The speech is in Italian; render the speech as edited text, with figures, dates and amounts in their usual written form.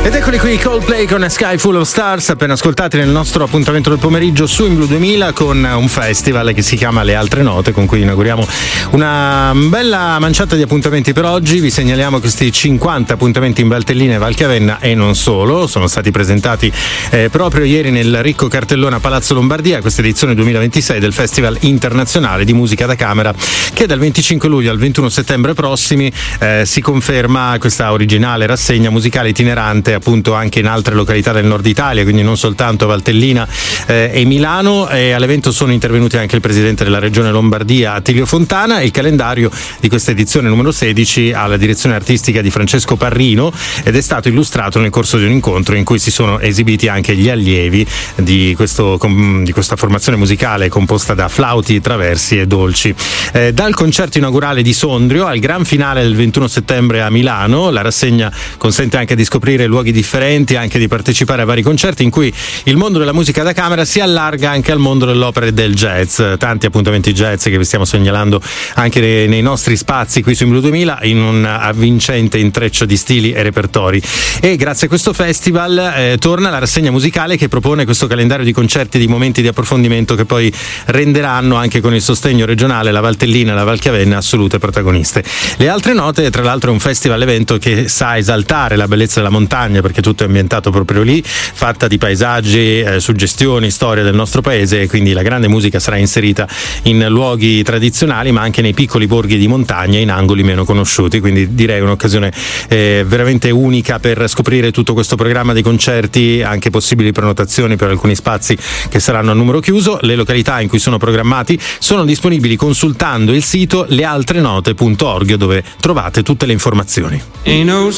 Ed eccoli qui, Coldplay con A Sky Full of Stars, appena ascoltati nel nostro appuntamento del pomeriggio su In Blu 2000 con un festival che si chiama Le Altre Note, con cui inauguriamo una bella manciata di appuntamenti per oggi. Vi segnaliamo questi 50 appuntamenti in Valtellina e Valchiavenna e non solo, sono stati presentati proprio ieri nel ricco cartellone a Palazzo Lombardia, questa edizione 2026 del Festival Internazionale di Musica da Camera, che dal 25 luglio al 21 settembre prossimi si conferma questa originale rassegna musicale itinerante appunto anche in altre località del nord Italia, quindi non soltanto Valtellina e Milano. E all'evento sono intervenuti anche il presidente della regione Lombardia Attilio Fontana. Il calendario di questa edizione numero 16 ha la direzione artistica di Francesco Parrino ed è stato illustrato nel corso di un incontro in cui si sono esibiti anche gli allievi di questa formazione musicale composta da flauti, traversi e dolci. Dal concerto inaugurale di Sondrio al gran finale del 21 settembre a Milano, la rassegna consente anche di scoprire luoghi differenti, anche di partecipare a vari concerti in cui il mondo della musica da camera si allarga anche al mondo dell'opera e del jazz. Tanti appuntamenti jazz che vi stiamo segnalando anche nei nostri spazi qui su In Blu 2000 in un avvincente intreccio di stili e repertori. E grazie a questo festival torna la rassegna musicale che propone questo calendario di concerti e di momenti di approfondimento che poi renderanno anche con il sostegno regionale la Valtellina e la Valchiavenna assolute protagoniste. Le Altre Note, tra l'altro, è un festival evento che sa esaltare la bellezza della montagna, perché tutto è ambientato proprio lì, fatta di paesaggi, suggestioni, storia del nostro paese, e quindi la grande musica sarà inserita in luoghi tradizionali ma anche nei piccoli borghi di montagna in angoli meno conosciuti, quindi direi un'occasione veramente unica per scoprire tutto questo programma di concerti, anche possibili prenotazioni per alcuni spazi che saranno a numero chiuso. Le località in cui sono programmati sono disponibili consultando il sito lealtrenote.org, dove trovate tutte le informazioni. Ain't no